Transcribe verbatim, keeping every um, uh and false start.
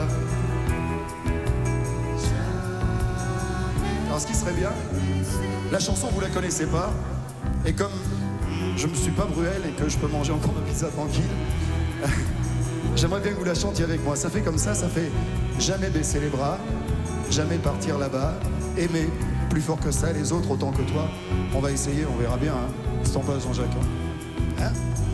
là. Alors ce qui serait bien, la chanson vous la connaissez pas, et comme je me suis pas Bruel et que je peux manger encore ma pizza tranquille, j'aimerais bien que vous la chantiez avec moi. Ça fait comme ça, ça fait jamais baisser les bras, jamais partir là-bas, aimer plus fort que ça, les autres autant que toi. On va essayer, on verra bien, hein. C'est ton pas Jean-Jacques. Hein, hein